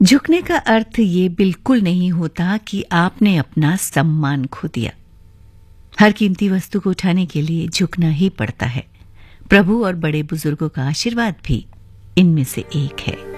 झुकने का अर्थ ये बिल्कुल नहीं होता कि आपने अपना सम्मान खो दिया। हर कीमती वस्तु को उठाने के लिए झुकना ही पड़ता है। प्रभु और बड़े बुजुर्गों का आशीर्वाद भी इनमें से एक है।